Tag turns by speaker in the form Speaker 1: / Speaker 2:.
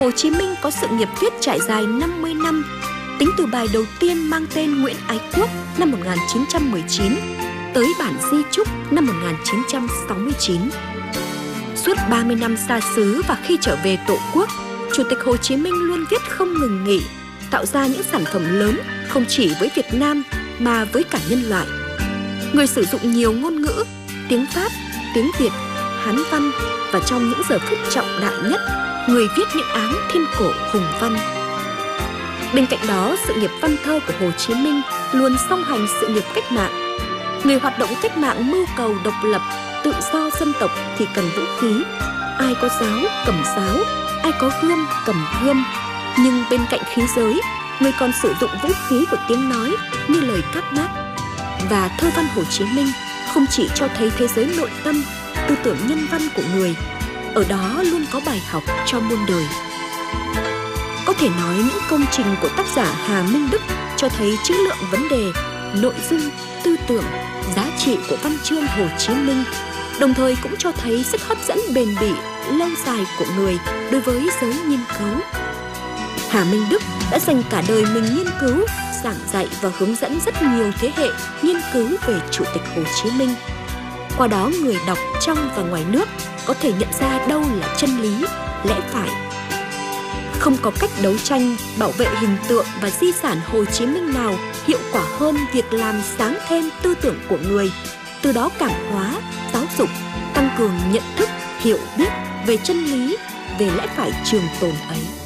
Speaker 1: Hồ Chí Minh có sự nghiệp viết trải dài 50 năm, tính từ bài đầu tiên mang tên Nguyễn Ái Quốc năm 1919 tới bản di chúc năm 1969. Suốt 30 năm xa xứ và khi trở về Tổ quốc, Chủ tịch Hồ Chí Minh luôn viết không ngừng nghỉ, tạo ra những sản phẩm lớn không chỉ với Việt Nam mà với cả nhân loại. Người sử dụng nhiều ngôn ngữ, tiếng Pháp, tiếng Việt, Hán văn, và trong những giờ phút trọng đại nhất, người viết những áng thiên cổ hùng văn. Bên cạnh đó, sự nghiệp văn thơ của Hồ Chí Minh luôn song hành sự nghiệp cách mạng. Người hoạt động cách mạng mưu cầu độc lập, tự do dân tộc thì cần vũ khí. Ai có giáo cầm giáo, ai có gươm cầm gươm. Nhưng bên cạnh khí giới, người còn sử dụng vũ khí của tiếng nói như lời các Mác. Và thơ văn Hồ Chí Minh không chỉ cho thấy thế giới nội tâm, tư tưởng nhân văn của người, ở đó luôn có bài học cho muôn đời. Có thể nói những công trình của tác giả Hà Minh Đức cho thấy trữ lượng vấn đề, nội dung, tư tưởng, giá trị của văn chương Hồ Chí Minh, đồng thời cũng cho thấy sức hấp dẫn bền bỉ, lâu dài của người đối với giới nghiên cứu. Hà Minh Đức đã dành cả đời mình nghiên cứu, giảng dạy và hướng dẫn rất nhiều thế hệ nghiên cứu về Chủ tịch Hồ Chí Minh. Qua đó, người đọc trong và ngoài nước có thể nhận ra đâu là chân lý, lẽ phải. Không có cách đấu tranh, bảo vệ hình tượng và di sản Hồ Chí Minh nào hiệu quả hơn việc làm sáng thêm tư tưởng của người, từ đó cảm hóa, giáo dục, tăng cường nhận thức, hiểu biết về chân lý, về lẽ phải trường tồn ấy.